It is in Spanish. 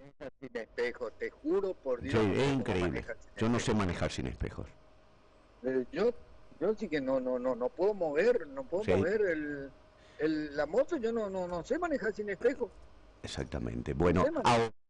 Sin espejo, te juro por Sí, Dios, no es sé cómo increíble. manejar sin Yo no sé espejo. manejar sin espejos. Yo sí que no puedo mover, no puedo Sí, mover la moto, yo no sé manejar sin espejo, exactamente. no Bueno, sé manejar.